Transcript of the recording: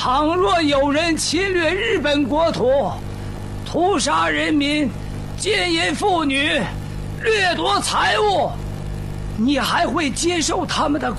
倘若有人侵略日本国土，屠杀人民，奸淫妇女，掠夺财物，你还会接受他们的